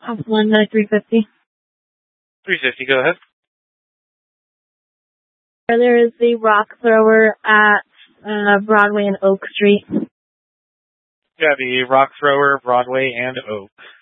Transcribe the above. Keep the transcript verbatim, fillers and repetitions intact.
One uh, three fifty. three fifty, go ahead. There is the rock thrower at uh, Broadway and Oak Street. Yeah, the rock thrower, Broadway and Oak.